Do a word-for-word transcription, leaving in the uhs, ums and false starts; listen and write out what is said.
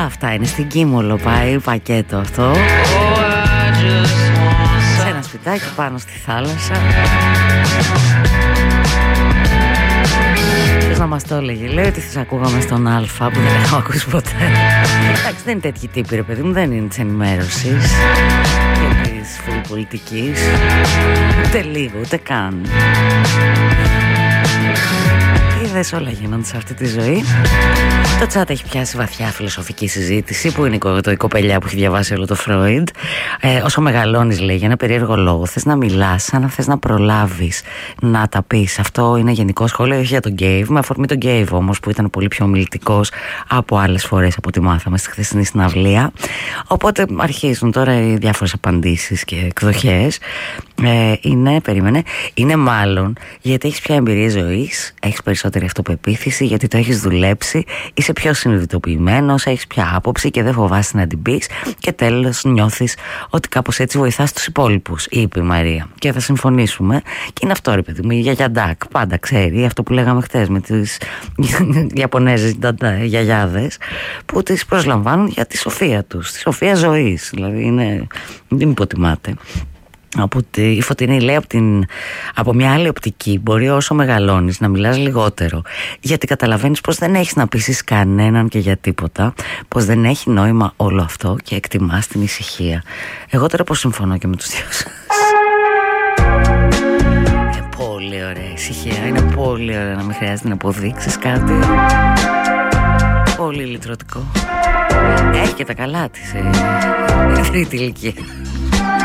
Αυτά είναι στην Κίμολο, πάει πακέτο αυτό. Σε ένα σπιτάκι πάνω στη θάλασσα. Ποιος να μας το έλεγε? Λέει ότι θα ακούγαμε στον Αλφα που δεν έχω ακούσει ποτέ. Εντάξει, δεν είναι τέτοιοι τύποι ρε παιδί μου, δεν είναι της ενημέρωσης και της φιλοπολιτικής. Ούτε λίγο, ούτε καν. Είδες, όλα γίνονται σε αυτή τη ζωή. Το chat έχει πιάσει βαθιά φιλοσοφική συζήτηση. Που είναι το η κοπελιά που έχει διαβάσει όλο το Φρόιντ. ε, Όσο μεγαλώνεις, λέει, για ένα περίεργο λόγο θες να μιλάς σαν να θες να προλάβεις να τα πεις. Αυτό είναι γενικό σχόλιο, όχι για τον Γκέιβ. Με αφορμή τον Γκέιβ όμως, που ήταν πολύ πιο ομιλητικός από άλλες φορές από ό,τι μάθαμε στη χθεσινή συναυλία. Οπότε αρχίζουν τώρα οι διάφορες απαντήσεις και εκδοχές. ε, Είναι, περίμενε, είναι μάλλον γιατί έχεις πια εμπειρία ζωής, έχεις περισσότερη αυτοπεποίθηση, γιατί το έχεις δουλέψει, είσαι πιο συνειδητοποιημένος, έχεις πια άποψη και δεν φοβάσαι να την πεις, και τέλος νιώθεις ότι κάπως έτσι βοηθάς τους υπόλοιπους, είπε η Μαρία. Και θα συμφωνήσουμε. Και είναι αυτό ρε παιδί μου, η γιαγιά Ντάκ πάντα ξέρει αυτό που λέγαμε χτες με τις Ιαπωνέζες γιαγιάδες που τις προσλαμβάνουν για τη σοφία τους, τη σοφία ζωής. Δηλαδή είναι, δεν υποτιμάται. Από τη, η Φωτεινή λέει από, την, από μια άλλη οπτική μπορεί όσο μεγαλώνεις να μιλάς λιγότερο, γιατί καταλαβαίνεις πως δεν έχεις να πείσεις κανέναν και για τίποτα, πως δεν έχει νόημα όλο αυτό και εκτιμάς την ησυχία. Εγώ τώρα πως συμφωνώ και με τους δυο σας. Είναι πολύ ωραία ησυχία, είναι πολύ ωραία να μην χρειάζεται να αποδείξεις κάτι. Πολύ λυτρωτικό. Έχει και τα καλά της ε, η τρίτη ηλικία.